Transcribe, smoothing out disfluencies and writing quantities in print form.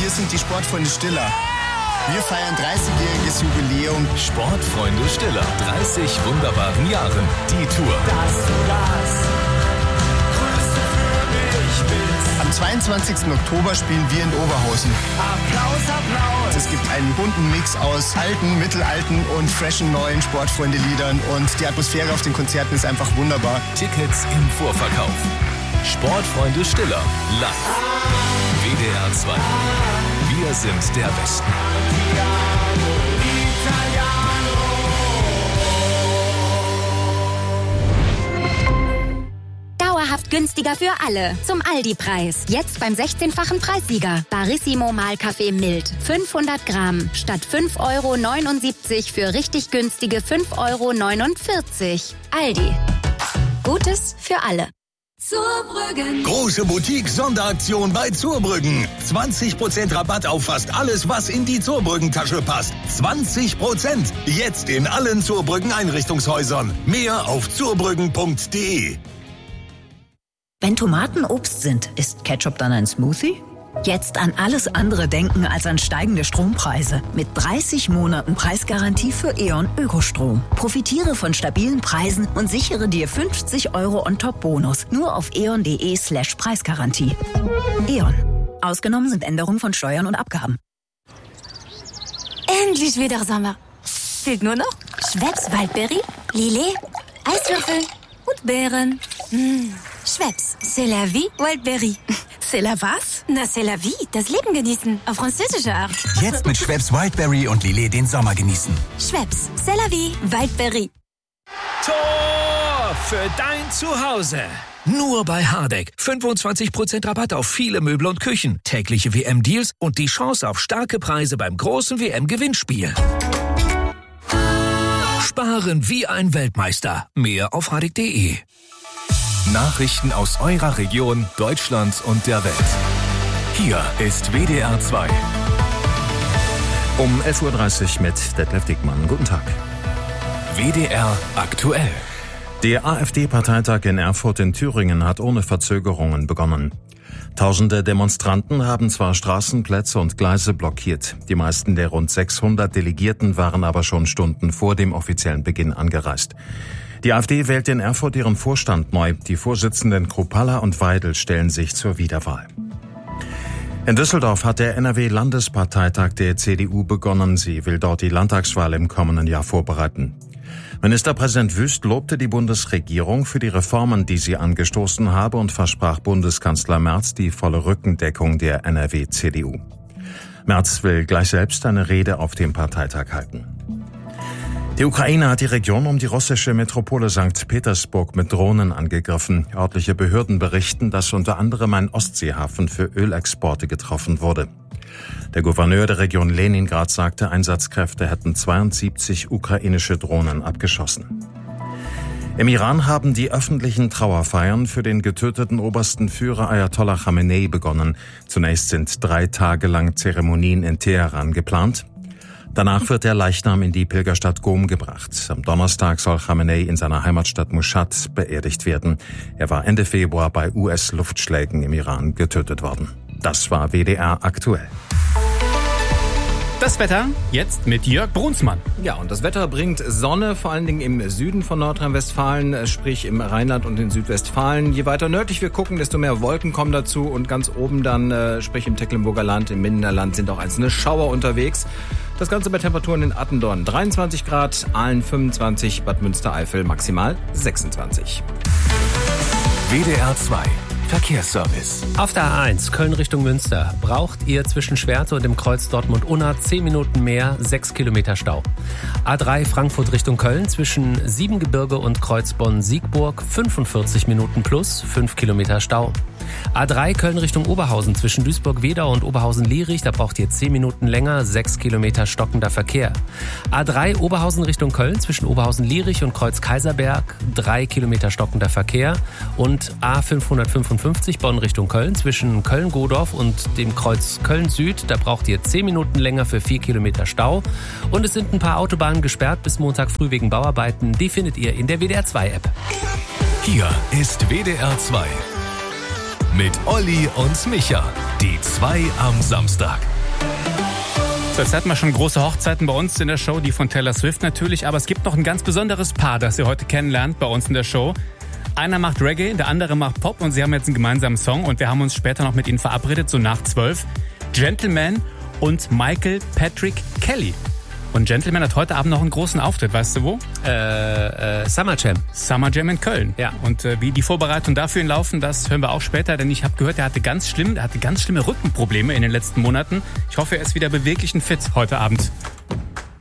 wir sind die Sportfreunde Stiller. Wir feiern 30-jähriges Jubiläum. Sportfreunde Stiller, 30 wunderbaren Jahren. Die Tour. Dass du das Größte für mich bist. Am 22. Oktober spielen wir in Oberhausen. Applaus, Applaus. Es gibt einen bunten Mix aus alten, mittelalten und freshen neuen Sportfreunde-Liedern. Und die Atmosphäre auf den Konzerten ist einfach wunderbar. Tickets im Vorverkauf. Sportfreunde Stiller, live. WDR 2. Wir sind der Westen. Dauerhaft günstiger für alle. Zum Aldi-Preis. Jetzt beim 16-fachen Preissieger. Barissimo Mahlkaffee mild. 500 Gramm. Statt 5,79 € für richtig günstige 5,49 €. Aldi. Gutes für alle. Zurbrüggen. Große Boutique-Sonderaktion bei Zurbrüggen. 20% Rabatt auf fast alles, was in die Zurbrüggen-Tasche passt. 20%. Jetzt in allen Zurbrüggen-Einrichtungshäusern. Mehr auf zurbrüggen.de. Wenn Tomaten Obst sind, ist Ketchup dann ein Smoothie? Jetzt an alles andere denken als an steigende Strompreise. Mit 30 Monaten Preisgarantie für E.ON Ökostrom. Profitiere von stabilen Preisen und sichere dir 50 € On-Top-Bonus. Nur auf eon.de/Preisgarantie. E.ON. Ausgenommen sind Änderungen von Steuern und Abgaben. Endlich wieder Sommer. Fehlt nur noch Schweppes Waldberry, Lillet, Eiswürfel und Beeren. Schweppes, c'est la vie, Wildberry. C'est la was? Na, c'est la vie, das Leben genießen, auf französische Art. Jetzt mit Schweppes Wildberry und Lillet den Sommer genießen. Schweppes, c'est la vie, Wildberry. Tor für dein Zuhause. Nur bei Hardegg. 25% Rabatt auf viele Möbel und Küchen, tägliche WM-Deals und die Chance auf starke Preise beim großen WM-Gewinnspiel. Sparen wie ein Weltmeister. Mehr auf hardegg.de. Nachrichten aus eurer Region, Deutschland und der Welt. Hier ist WDR 2. Um 11:30 Uhr mit Detlef Dickmann. Guten Tag. WDR aktuell. Der AfD-Parteitag in Erfurt in Thüringen hat ohne Verzögerungen begonnen. Tausende Demonstranten haben zwar Straßenplätze und Gleise blockiert. Die meisten der rund 600 Delegierten waren aber schon Stunden vor dem offiziellen Beginn angereist. Die AfD wählt in Erfurt ihren Vorstand neu. Die Vorsitzenden Kruppalla und Weidel stellen sich zur Wiederwahl. In Düsseldorf hat der NRW-Landesparteitag der CDU begonnen. Sie will dort die Landtagswahl im kommenden Jahr vorbereiten. Ministerpräsident Wüst lobte die Bundesregierung für die Reformen, die sie angestoßen habe, und versprach Bundeskanzler Merz die volle Rückendeckung der NRW-CDU. Merz will gleich selbst eine Rede auf dem Parteitag halten. Die Ukraine hat die Region um die russische Metropole St. Petersburg mit Drohnen angegriffen. Örtliche Behörden berichten, dass unter anderem ein Ostseehafen für Ölexporte getroffen wurde. Der Gouverneur der Region Leningrad sagte, Einsatzkräfte hätten 72 ukrainische Drohnen abgeschossen. Im Iran haben die öffentlichen Trauerfeiern für den getöteten obersten Führer Ayatollah Khamenei begonnen. Zunächst sind 3 Tage lang Zeremonien in Teheran geplant. Danach wird der Leichnam in die Pilgerstadt Qom gebracht. Am Donnerstag soll Khamenei in seiner Heimatstadt Mashhad beerdigt werden. Er war Ende Februar bei US-Luftschlägen im Iran getötet worden. Das war WDR aktuell. Das Wetter jetzt mit Jörg Brunsmann. Ja, und das Wetter bringt Sonne, vor allen Dingen im Süden von Nordrhein-Westfalen, sprich im Rheinland und in Südwestfalen. Je weiter nördlich wir gucken, desto mehr Wolken kommen dazu. Und ganz oben dann, sprich im Tecklenburger Land, im Minderland, sind auch einzelne Schauer unterwegs. Das Ganze bei Temperaturen in Attendorn 23 Grad, Aalen 25, Bad Münstereifel maximal 26. WDR 2. Verkehrsservice. Auf der A1 Köln Richtung Münster braucht ihr zwischen Schwerte und dem Kreuz Dortmund-Unna 10 Minuten mehr, 6 Kilometer Stau. A3 Frankfurt Richtung Köln zwischen Siebengebirge und Kreuz Bonn-Siegburg 45 Minuten plus, 5 Kilometer Stau. A3 Köln Richtung Oberhausen zwischen Duisburg-Wedau und Oberhausen-Lierich, da braucht ihr 10 Minuten länger, 6 Kilometer stockender Verkehr. A3 Oberhausen Richtung Köln zwischen Oberhausen-Lierich und Kreuz-Kaiserberg 3 Kilometer stockender Verkehr. Und A555 Bonn Richtung Köln zwischen Köln-Godorf und dem Kreuz Köln-Süd, da braucht ihr 10 Minuten länger für 4 Kilometer Stau. Und es sind ein paar Autobahnen gesperrt bis Montag früh wegen Bauarbeiten. Die findet ihr in der WDR 2 App. Hier ist WDR 2. Mit Olli und Micha. Die 2 am Samstag. So, jetzt hatten wir schon große Hochzeiten bei uns in der Show, die von Taylor Swift natürlich, aber es gibt noch ein ganz besonderes Paar, das ihr heute kennenlernt bei uns in der Show. Einer macht Reggae, der andere macht Pop und sie haben jetzt einen gemeinsamen Song und wir haben uns später noch mit ihnen verabredet, so nach 12. Gentleman und Michael Patrick Kelly. Und Gentleman hat heute Abend noch einen großen Auftritt, weißt du wo? Summer Jam. Summer Jam in Köln. Ja. Und wie die Vorbereitungen dafür laufen, das hören wir auch später, denn ich habe gehört, er hatte ganz schlimme Rückenprobleme in den letzten Monaten. Ich hoffe, er ist wieder beweglich und fit heute Abend.